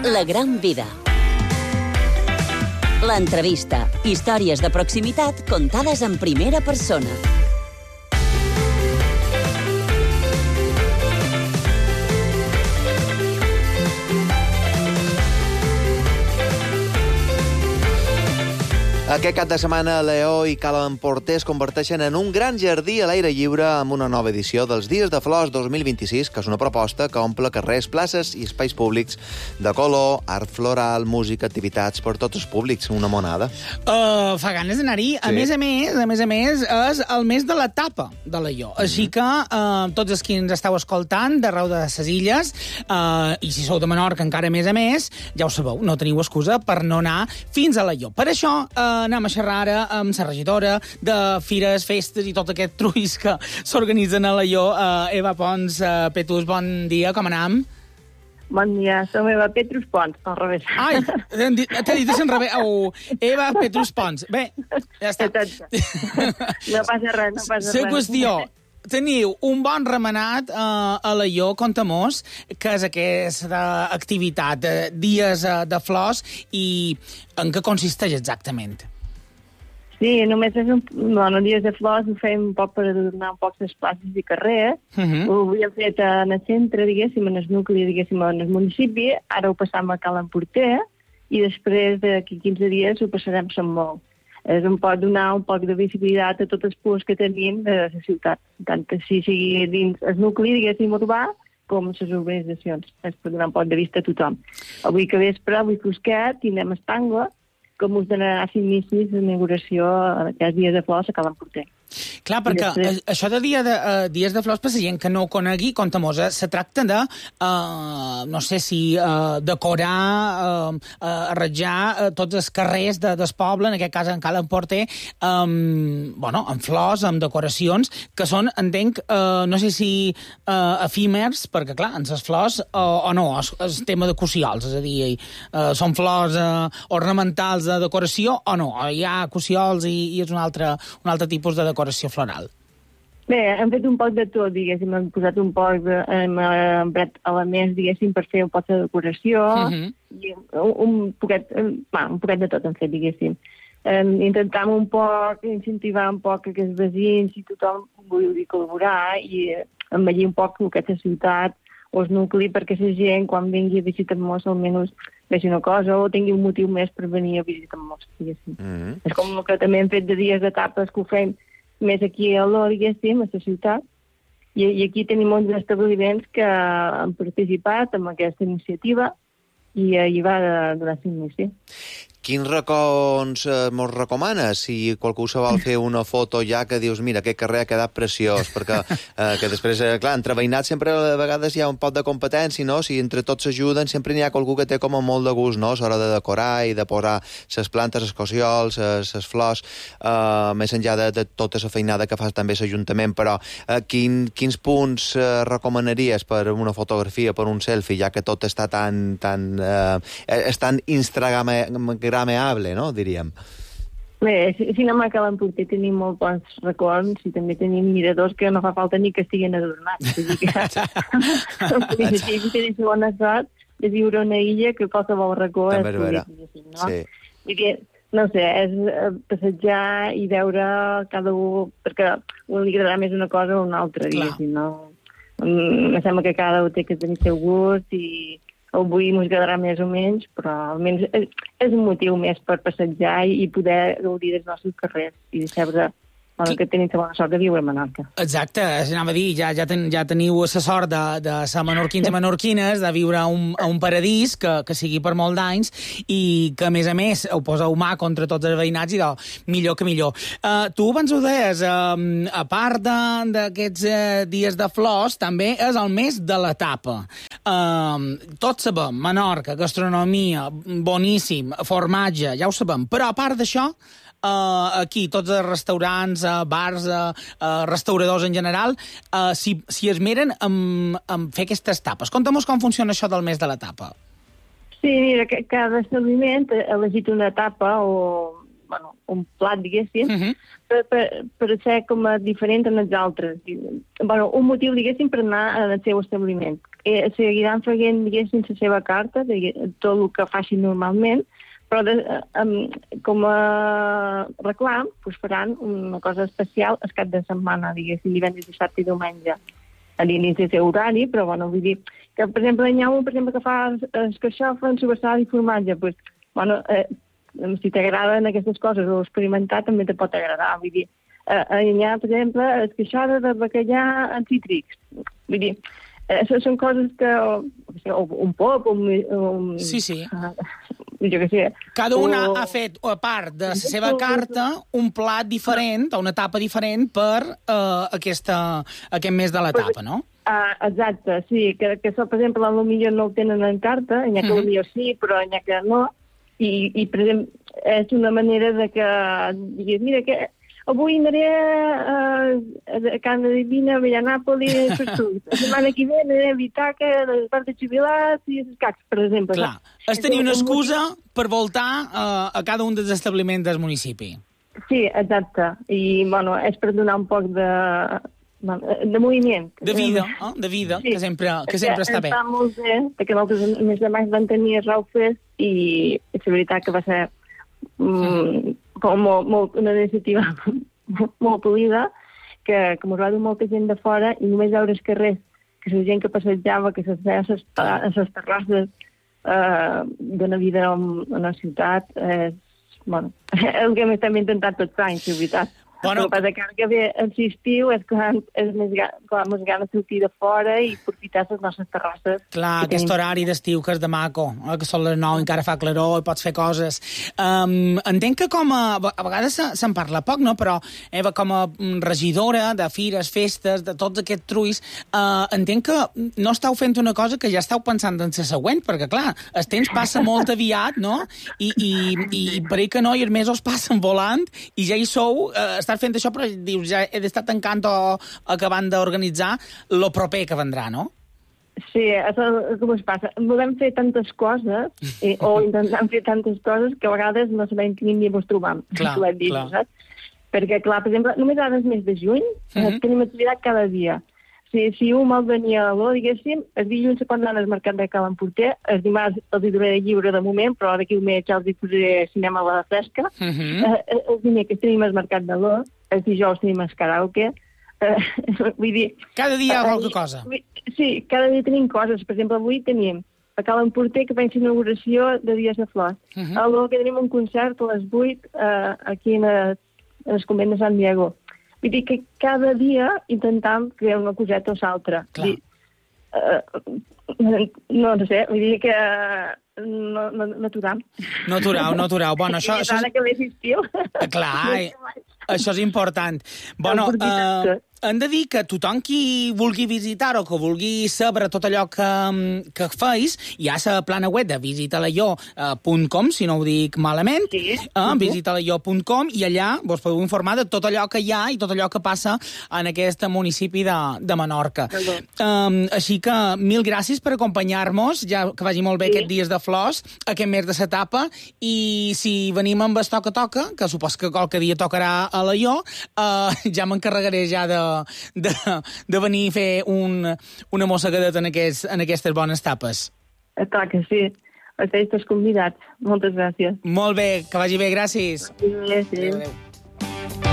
La gran vida. L'entrevista. Històries de proximitat contades en primera persona. Aquest cap de setmana, Lleó i Cala d'Empordà es converteixen en un gran jardí a l'aire lliure amb una nova edició dels Dies de Flors 2026, que és una proposta que omple carrers, places i espais públics de color, art floral, música, activitats per tots els públics. Una monada. Fa ganes d'anar-hi. A més a més, és el mes de la tapa de Lleó. Així que tots els que ens esteu escoltant d'arreu de les illes, i si sou de Menorca encara més a més, ja ho sabeu, no teniu excusa per no anar fins a Lleó. Per això anem a xerrar ara amb la regidora de fires, festes i tot aquest truís que s'organitzen a Lleó. Eva Pons, Petrus, bon dia, com anem? Bon dia, som Eva Petrus Pons, al revés. Ai, t'he dit al revés. Eva Petrus Pons. Bé, ja està. No passa res, La qüestió, teniu un bon remenat a Lleó, conta-mos, que és aquesta activitat, dies de flors, i en què consisteix exactament? Sí, només és dies de flors, ho fem un poc per adornar un poc les places i carrers. Ho havíem fet en el centre, diguéssim, en el nucli, diguéssim, en el municipi, ara ho passam a Cala d'Empordà, i després d'aquí 15 dies ho passarem a Sant Mou. És donar un poc de visibilitat a tots els punts que tenim de la ciutat, tant que sigui dins el nucli, diguéssim, urbà, com les urbanitzacions. És per donar un poc de vista a tothom. Avui que vespre, avui fosquet, tindrem Espangla, com us donarà inicis d'inauguració d'aquests dies de flors a Cala d'Empordà. Clar, perquè això de dies de flors, per la gent que no ho conegui, conta-mos, se tracta de, no sé si decorar, arranjar tots els carrers del poble, en aquest cas en Cala d'Empordà, amb flors, amb decoracions, que són, entenc, no sé si efímers, perquè, clar, en les flors, o no, és tema de cociols, és a dir, són flors ornamentals de decoració, o no, hi ha cociols i és un altre tipus de decoració floral. Bé, hem fet un poc de tot, diguéssim, hem posat un poc, hem emprat elements, diguéssim, per fer un poc de decoració, i un poquet de tot hem fet, diguéssim. Intentam un poc, incentivar un poc que els veïns i tothom vulgui col·laborar i embellir un poc aquesta ciutat o el nucli perquè la gent, quan vingui a visitar-nos, almenys vegi una cosa o tingui un motiu més per venir a visitar-nos, diguéssim. És com el que també hem fet de dies d'etapes que ho fem més aquí a l'O, diguéssim, a la ciutat, i aquí tenim uns establiments que han participat en aquesta iniciativa i hi va donar l'inici. Quins racons mos recomanes? Si qualcú se vol fer una foto ja que dius, mira, aquest carrer ha quedat preciós, perquè que després, clar, entre veïnats sempre a vegades hi ha un poc de competència, no? Si entre tots s'ajuden, sempre n'hi ha qualcú que té com a molt de gust, no? A l'hora de decorar i de posar les plantes, els cociols, les flors, més enllà de tota la feinada que fa també l'Ajuntament, però quins punts recomanaries per una fotografia, per un selfie, ja que tot està tan instagrameable, no?, diríem. Bé, si anem a Cala d'Empordà tenim molt bons racons i també tenim miradors que no fa falta ni que estiguin adornats. Així que tenim bona sort de viure a una illa que qualsevol racó és polític, no? Sí. Perquè, no sé, és passejar i veure cada un, perquè li agradarà més una cosa o una altra, diguéssim, no? Em sembla que cada un té que tenir seu gust i avui ens agradarà més o menys, però almenys és un motiu més per passejar i poder gaudir dels nostres carrers i saber que tenim la bona sort de viure a Menorca. Exacte, anava a dir, ja teniu la sort de ser menorquins i menorquines, de viure a un paradís que sigui per molts d'anys i que, a més, ho poseu mà contra tots els veïnats i millor que millor. Tu abans ho deies, a part d'aquests dies de flors, també és el mes de la tapa. Tots sabem, Menorca, gastronomia, boníssim, formatge, ja ho sabem, però a part d'això, aquí tots els restaurants, bars, restauradors en general, si es miren en fer aquestes tapes. Conta'm com funciona això del mes de la tapa. Sí, mira, cada establiment ha elegit una tapa o un plat, diguéssim, per ser com a diferent en els altres. Un motiu, diguéssim, per anar al seu establiment. Seguiran fent, diguéssim, la seva carta, tot el que facin normalment, però com a reclam faran una cosa especial el cap de setmana, diguéssim, divendres, dissabte i diumenge. A l'inici del seu horari, però, vull dir que, per exemple, hi ha un, que fa escarxofa, sobrassada i formatge, si t'agraden aquestes coses o experimentar, també te pot agradar, vull dir. Hi ha, per exemple, esqueixada de bacallà en cítrics, vull dir, són coses que, un pop, Sí. Jo què sé. Cada una ha fet, a part de la seva carta, un plat diferent, o una tapa diferent per aquest mes de l'etapa, no? Exacte, sí, que això, per exemple, potser no ho tenen en carta, n'hi ha que potser sí, però n'hi ha que no, i per exemple, és una manera de que diguis, mira, que avui anaré a Can Divina, a Villanàpoli, la setmana que ve anaré a Vitaca, les parts de jubilats i els cacs, per exemple. Clar, és tenir una excusa per voltar a cada un dels establiments del municipi. Sí, exacte, i és per donar un poc de moviment. De vida, sí, que sempre està bé. Està molt bé, perquè nosaltres el mes de maig vam tenir Raufes i és veritat que va ser una iniciativa molt polida, que ens va dur molta gent de fora i només veure els carrers, que la gent que passejava, que se'ls veia a les terrasses d'una vida en la ciutat, és el que estem intentant tots anys, és veritat. El que passa que ve l'estiu és quan més ganes de sortir de fora i aprofitar les nostres terrasses. Clar, aquest horari d'estiu que és de maco, que són les 9 encara fa claror i pots fer coses. Entenc que a vegades se'n parla poc, no? Però Eva, com a regidora de fires, festes, de tots aquests truis, entenc que no esteu fent una cosa que ja esteu pensant en la següent, perquè clar, el temps passa molt aviat, no? I pareix que no, i els mesos passen volant i ja hi sou, estàs fent això, però dius, ja he d'estar tancant o acabant d'organitzar lo proper que vendrà, no? Sí, això com es passa. Volem fer tantes coses, o intentant fer tantes coses, que a vegades no sabem quin dia ens trobam. Clar. Saps? Perquè, clar, per exemple, només ara el mes de juny tenim activitat cada dia. Si un mal venia a l'O, diguéssim, el dilluns quan anava al mercat de Cal Emporter, el dimarts els hi duraré lliure de moment, però d'aquí un mes ja els hi posaré cinema a la fresca. El dimecres tenim el mercat de l'O, el dijous tenim el karaoke. Vull dir... Cada dia hi ha qualque cosa. Sí, cada dia tenim coses. Per exemple, avui tenim a Cal Emporter que pensa inauguració de Dies de Flors. A l'O que tenim un concert a les 8 aquí en el convent de Sant Diego. Vull dir que cada dia intentam crear una coseta o l'altra. No sé, vull dir que no aturem. No atureu. Bueno, això... Ara que ve l'estiu. Clar, això és important. Bueno, hem de dir que tothom qui vulgui visitar o que vulgui saber tot allò que feis, hi ha la plana web de visitalaio.com, si no ho dic malament, visitalaio.com, i allà vos podeu informar de tot allò que hi ha i tot allò que passa en aquest municipi de Menorca. Així que mil gràcies per acompanyar-nos, ja que vagi molt bé aquests dies de flors, aquest mes de l'etapa, i si venim amb el toca, que supos que qualque dia tocarà a l'Aió, ja m'encarregaré ja de venir a fer una mossegadeta en aquestes bones tapes. Clar que sí. Esteu tots convidats. Moltes gràcies. Molt bé, que vagi bé, gràcies. Gràcies. Adéu.